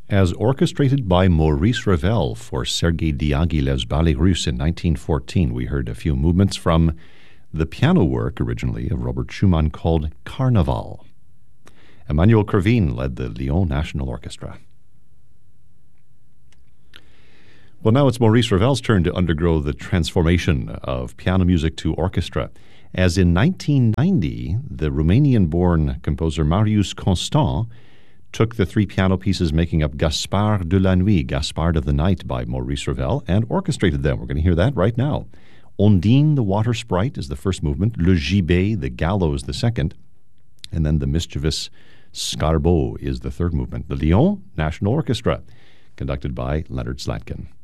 As orchestrated by Maurice Ravel for Sergei Diaghilev's Ballet Russe in 1914, we heard a few movements from the piano work originally of Robert Schumann called Carnaval. Emmanuel Kervin led the Lyon National Orchestra. Well, now it's Maurice Ravel's turn to undergo the transformation of piano music to orchestra, as in 1990, the Romanian-born composer Marius Constant took the three piano pieces making up Gaspard de la Nuit, Gaspard of the Night by Maurice Ravel, and orchestrated them. We're going to hear that right now. Ondine, the water sprite, is the first movement. Le Gibet, the gallows, the second. And then the mischievous Scarbeau is the third movement. The Lyon National Orchestra, conducted by Leonard Slatkin.